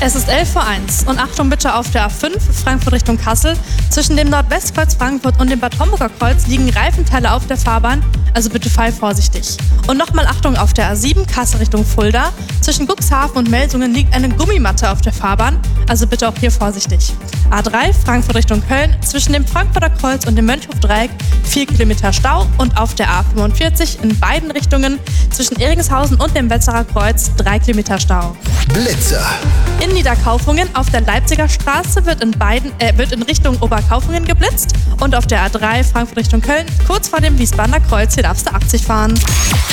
Es ist 11:01 Uhr und Achtung bitte auf der A5 Frankfurt Richtung Kassel. Zwischen dem Nordwestkreuz Frankfurt und dem Bad Homburger Kreuz liegen Reifenteile auf der Fahrbahn, also bitte fahr vorsichtig. Und nochmal Achtung auf der A7 Kassel Richtung Fulda. Zwischen Cuxhaven und Melsungen liegt eine Gummimatte auf der Fahrbahn, also bitte auch hier vorsichtig. A3 Frankfurt Richtung Köln. Zwischen dem Frankfurter Kreuz und dem Mönchhofdreieck 4 Kilometer Stau und auf der A45 in beiden Richtungen zwischen Ehringshausen und dem Wetzerer Kreuz 3 Kilometer Stau. Blitzer. In Niederkaufungen auf der Leipziger Straße wird in Richtung Oberkaufungen geblitzt und auf der A3 Frankfurt Richtung Köln kurz vor dem Wiesbadener Kreuz hier darfst du 80 fahren.